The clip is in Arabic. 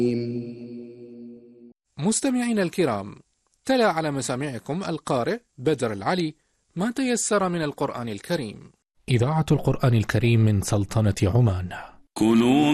مستمعينا الكرام، تلا على مسامعكم القارئ بدر العلي ما تيسر من القرآن الكريم. إذاعة القرآن الكريم من سلطنة عمان. كلوا